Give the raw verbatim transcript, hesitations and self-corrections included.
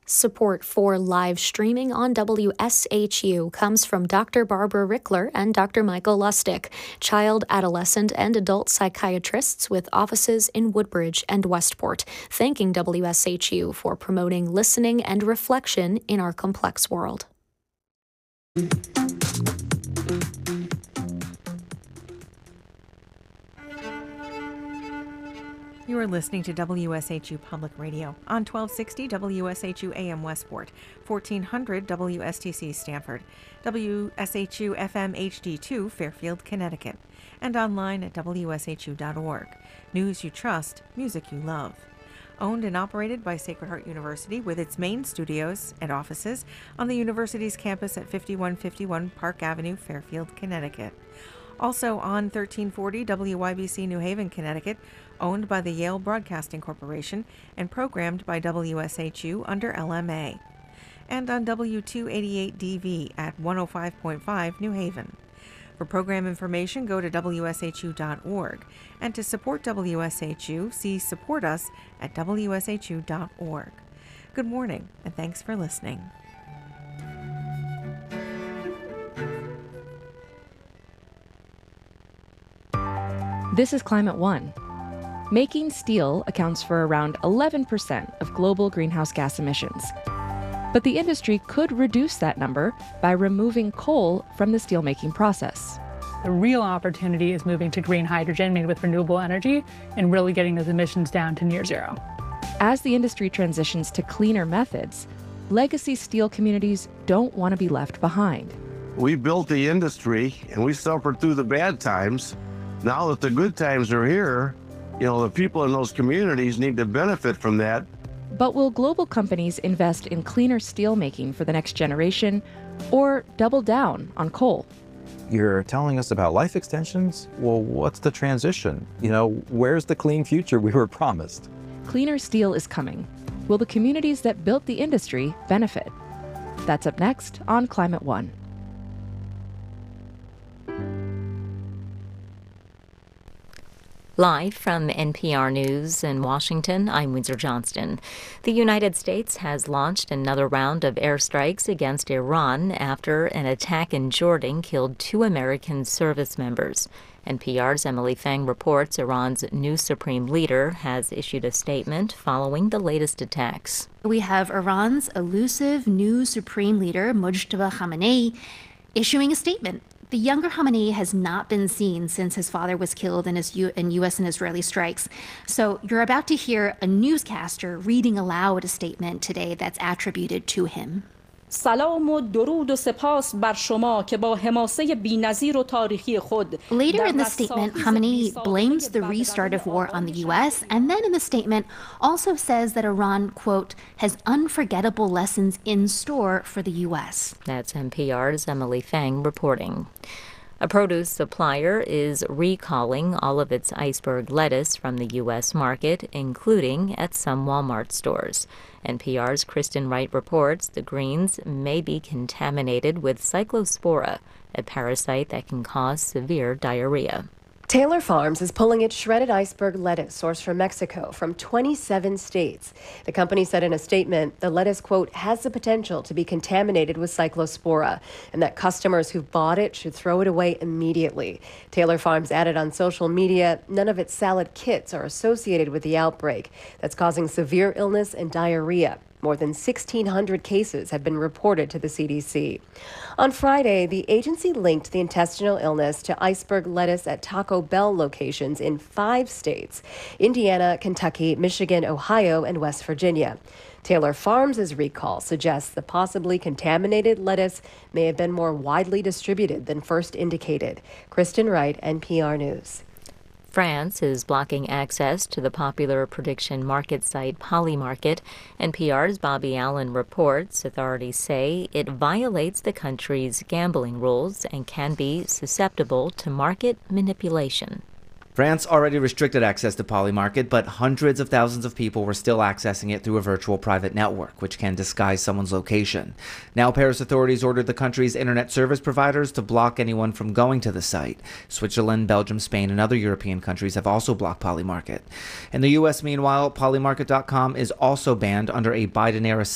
Support for live streaming on W S H U comes from Doctor Barbara Rickler and Doctor Michael Lustig, child, adolescent, and adult psychiatrists with offices in Woodbridge and Westport, thanking W S H U for promoting listening and reflection in our complex world. You are listening to W S H U Public Radio on twelve sixty W S H U A M Westport, fourteen hundred W S T C Stanford, W S H U F M H D two Fairfield, Connecticut, and online at W S H U dot org. News you trust, music you love. Owned and operated by Sacred Heart University with its main studios and offices on the university's campus at fifty-one fifty-one Park Avenue, Fairfield, Connecticut. Also on thirteen forty W Y B C New Haven, Connecticut, owned by the Yale Broadcasting Corporation and programmed by W S H U under L M A. And on W two eighty-eight D V at one oh five point five New Haven. For program information, go to W S H U dot org. And to support W S H U, see Support Us at W S H U dot org. Good morning, and thanks for listening. This is Climate One. Making steel accounts for around eleven percent of global greenhouse gas emissions. But the industry could reduce that number by removing coal from the steelmaking process. The real opportunity is moving to green hydrogen made with renewable energy and really getting those emissions down to near zero. As the industry transitions to cleaner methods, legacy steel communities don't want to be left behind. We built the industry and we suffered through the bad times. Now that the good times are here, you know, the people in those communities need to benefit from that. But will global companies invest in cleaner steel making for the next generation or double down on coal? You're telling us about life extensions? Well, what's the transition? You know, where's the clean future we were promised? Cleaner steel is coming. Will the communities that built the industry benefit? That's up next on Climate One. Live from N P R News in Washington, I'm Windsor Johnston. The United States has launched another round of airstrikes against Iran after an attack in Jordan killed two American service members. N P R's Emily Feng reports Iran's new supreme leader has issued a statement following the latest attacks. We have Iran's elusive new supreme leader, Mojtaba Khamenei, issuing a statement. The younger Khamenei has not been seen since his father was killed in, his U- in U S and Israeli strikes. So you're about to hear a newscaster reading aloud a statement today that's attributed to him. سلام و درود و سپاس بر شما که با حماسه بی‌نظیر و تاریخی خود. Later in the statement, Khamenei blames the restart of war on the U S, and then in the statement also says that Iran, quote, has unforgettable lessons in store for the U S. That's N P R's Emily Feng reporting. A produce supplier is recalling all of its iceberg lettuce from the U S market, including at some Walmart stores. N P R's Kristen Wright reports the greens may be contaminated with cyclospora, a parasite that can cause severe diarrhea. Taylor Farms is pulling its shredded iceberg lettuce sourced from Mexico from twenty-seven states. The company said in a statement the lettuce, quote, has the potential to be contaminated with cyclospora and that customers who've bought it should throw it away immediately. Taylor Farms added on social media none of its salad kits are associated with the outbreak that's causing severe illness and diarrhea. More than sixteen hundred cases have been reported to the C D C. On Friday, the agency linked the intestinal illness to iceberg lettuce at Taco Bell locations in five states: Indiana, Kentucky, Michigan, Ohio, and West Virginia. Taylor Farms' recall suggests the possibly contaminated lettuce may have been more widely distributed than first indicated. Kristen Wright, N P R News. France is blocking access to the popular prediction market site Polymarket. N P R's Bobby Allen reports authorities say it violates the country's gambling rules and can be susceptible to market manipulation. France already restricted access to Polymarket, but hundreds of thousands of people were still accessing it through a virtual private network, which can disguise someone's location. Now, Paris authorities ordered the country's internet service providers to block anyone from going to the site. Switzerland, Belgium, Spain, and other European countries have also blocked Polymarket. In the U S, meanwhile, Polymarket dot com is also banned under a Biden-era